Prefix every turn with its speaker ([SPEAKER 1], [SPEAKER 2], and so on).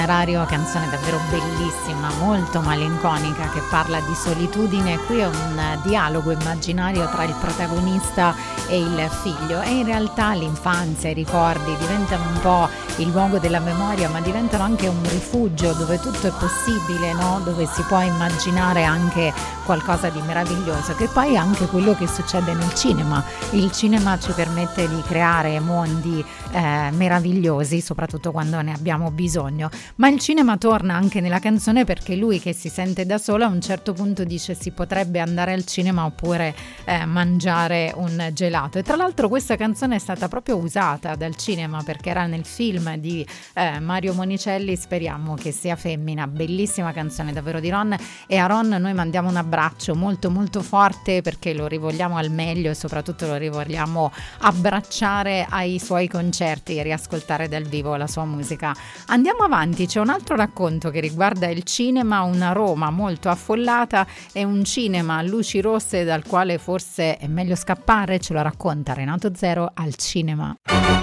[SPEAKER 1] Itinerario, canzone davvero bellissima, molto malinconica, che parla di solitudine. Qui è un dialogo immaginario tra il protagonista e il figlio, e in realtà l'infanzia, i ricordi diventano un po' il luogo della memoria, ma diventano anche un rifugio dove tutto è possibile, no? Dove si può immaginare anche qualcosa di meraviglioso, che poi è anche quello che succede nel cinema. Il cinema ci permette di creare mondi meravigliosi, soprattutto quando ne abbiamo bisogno. Ma il cinema torna anche nella canzone, perché lui, che si sente da solo, a un certo punto dice si potrebbe andare al cinema oppure mangiare un gelato. E tra l'altro questa canzone è stata proprio usata dal cinema, perché era nel film di Mario Monicelli, Speriamo che sia femmina. Bellissima canzone davvero di Ron, e a Ron noi mandiamo un abbraccio molto molto forte, perché lo rivogliamo al meglio e soprattutto lo rivogliamo abbracciare ai suoi concerti e riascoltare dal vivo la sua musica. Andiamo avanti, c'è un altro racconto che riguarda il cinema, una Roma molto affollata e un cinema a luci rosse dal quale forse è meglio scappare. Ce lo racconta Renato Zero al cinema.